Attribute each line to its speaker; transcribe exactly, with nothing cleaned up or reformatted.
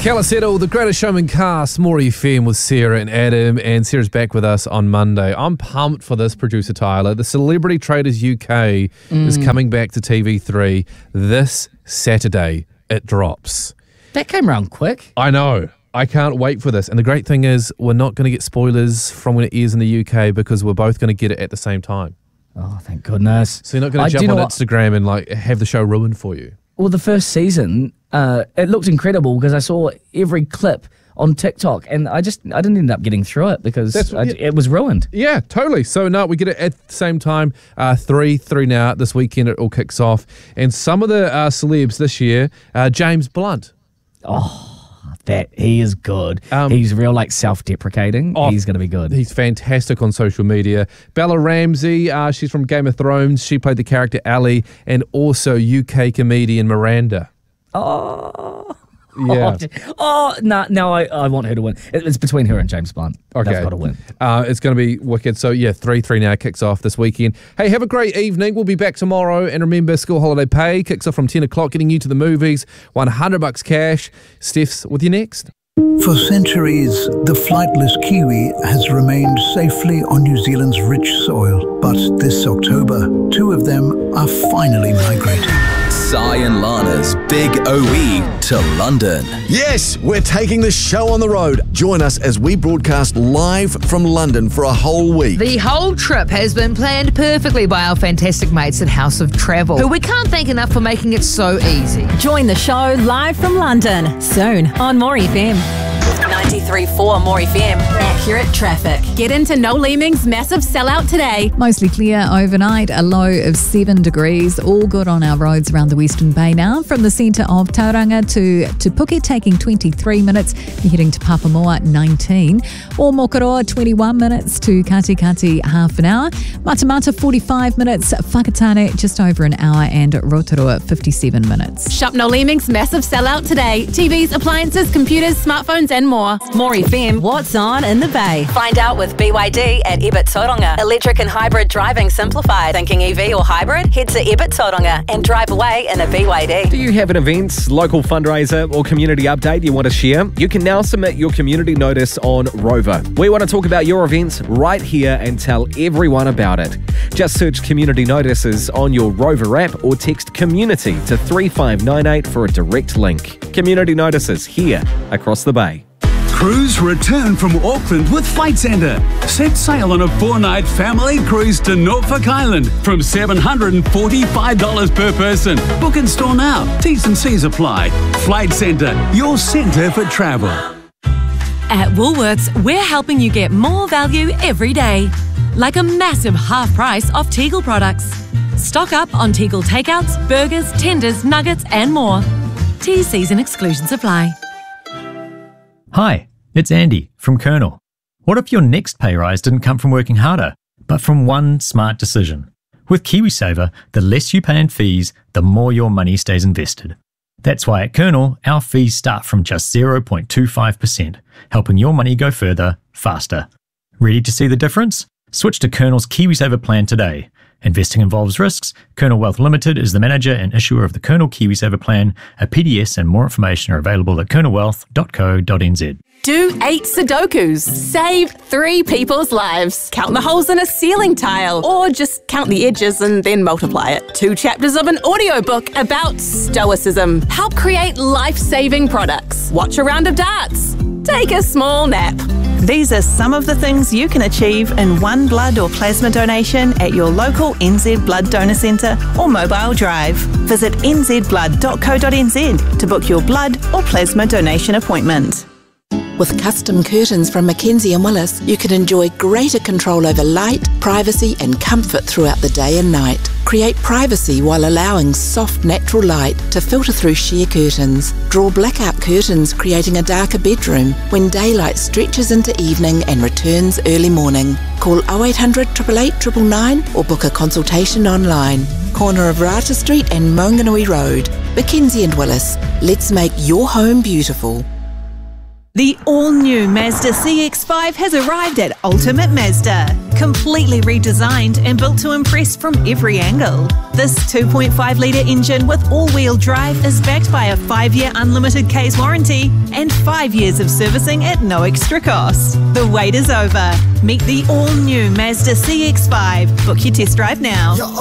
Speaker 1: Calla Settle, the Greatest Showman cast, Maury F M with Sarah and Adam, and Sarah's back with us on Monday. I'm pumped for this, producer Tyler. The Celebrity Traders U K mm. is coming back to T V three this Saturday. It drops.
Speaker 2: That came around quick.
Speaker 1: I know. I can't wait for this. And the great thing is we're not going to get spoilers from when it airs in the U K because we're both going to get it at the same time.
Speaker 2: Oh, thank goodness.
Speaker 1: So you're not going to jump on Instagram and like have the show ruined for you.
Speaker 2: Well, the first season, uh, it looked incredible because I saw every clip on TikTok and I just, I didn't end up getting through it because That's, I, yeah. it was ruined.
Speaker 1: Yeah, totally. So no, we get it at the same time, uh, three, three now. This weekend it all kicks off. And some of the uh, celebs this year, uh, James Blunt.
Speaker 2: Oh, that he is good.
Speaker 1: Um,
Speaker 2: he's real like self-deprecating. Oh, he's going to be good.
Speaker 1: He's fantastic on social media. Bella Ramsey, uh, she's from Game of Thrones. She played the character Ali, and also U K comedian Miranda.
Speaker 2: Oh,
Speaker 1: yeah.
Speaker 2: Oh, oh no, no, I, I want her to win. It's between her and James Blunt.
Speaker 1: Okay.
Speaker 2: They've got to win.
Speaker 1: Uh, it's going to be wicked. So, yeah, three three now kicks off this weekend. Hey, have a great evening. We'll be back tomorrow. And remember, school holiday pay kicks off from ten o'clock, getting you to the movies. one hundred bucks cash. Steph's with you next.
Speaker 3: For centuries, the flightless kiwi has remained safely on New Zealand's rich soil. But this October, two of them are finally migrating.
Speaker 4: Sai and Lana's Big O E to London.
Speaker 5: Yes, we're taking the show on the road. Join us as we broadcast live from London for a whole week.
Speaker 6: The whole trip has been planned perfectly by our fantastic mates at House of Travel, who we can't thank enough for making it so easy.
Speaker 7: Join the show live from London, soon on Maury F M. ninety-three point four Maury F M. Accurate traffic. Get into No Leeming's massive sellout today.
Speaker 8: Mostly clear overnight, a low of seven degrees. All good on our roads around the Western Bay now. From the centre of Tauranga to Te Puke, taking twenty-three minutes. You're heading to Papamoa, nineteen. Or Mokoroa, twenty-one minutes to Katikati, half an hour. Matamata, forty-five minutes. Whakatane, just over an hour. And Rotorua, fifty-seven minutes.
Speaker 7: Shop No Leeming's massive sellout today. T Vs, appliances, computers, smartphones and more. Maury F M, what's on in the Bay? Find out with B Y D at Ebert Tauranga. Electric and hybrid driving simplified. Thinking E V or hybrid? Head to Ebert Tauranga and drive away in a B Y D.
Speaker 9: Do you have an event, local fundraiser or community update you want to share? You can now submit your community notice on Rover. We want to talk about your events right here and tell everyone about it. Just search community notices on your Rover app or text community to three five nine eight for a direct link. Community notices here across the Bay.
Speaker 10: Crews return from Auckland with Flight Centre. Set sail on a four-night family cruise to Norfolk Island from seven hundred forty-five dollars per person. Book and store now. T's and C's apply. Flight Centre, your centre for travel.
Speaker 11: At Woolworths, we're helping you get more value every day. Like a massive half price off Tegel products. Stock up on Tegel takeouts, burgers, tenders, nuggets and more. T C's and exclusions apply.
Speaker 12: Hi, it's Andy from Colonel. What if your next pay rise didn't come from working harder, but from one smart decision? With KiwiSaver, the less you pay in fees, the more your money stays invested. That's why at Colonel, our fees start from just zero point two five percent, helping your money go further, faster. Ready to see the difference? Switch to Colonel's KiwiSaver plan today. Investing involves risks. Colonel Wealth Limited is the manager and issuer of the Colonel KiwiSaver plan. A P D S and more information are available at colonel wealth dot co dot n z.
Speaker 7: Do eight Sudokus. Save three people's lives. Count the holes in a ceiling tile. Or just count the edges and then multiply it. Two chapters of an audiobook about stoicism. Help create life-saving products. Watch a round of darts. Take a small nap.
Speaker 13: These are some of the things you can achieve in one blood or plasma donation at your local N Z Blood Donor Centre or mobile drive. Visit n z blood dot co dot n z to book your blood or plasma donation appointment.
Speaker 14: With custom curtains from Mackenzie and Willis, you can enjoy greater control over light, privacy and comfort throughout the day and night. Create privacy while allowing soft natural light to filter through sheer curtains. Draw blackout curtains, creating a darker bedroom when daylight stretches into evening and returns early morning. Call oh eight hundred, eight eight eight, nine nine nine or book a consultation online. Corner of Rata Street and Maunganui Road. Mackenzie and Willis. Let's make your home beautiful.
Speaker 13: The all-new Mazda C X five has arrived at Ultimate Mazda. Completely redesigned and built to impress from every angle. This two point five litre engine with all-wheel drive is backed by a five-year unlimited K's warranty and five years of servicing at no extra cost. The wait is over. Meet the all-new Mazda C X five. Book your test drive now.